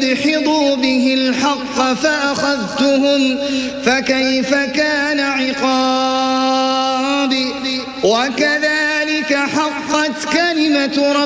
ليدحضوا به الحق فأخذتهم فكيف كان عقاب وكذلك حقت كلمة ربك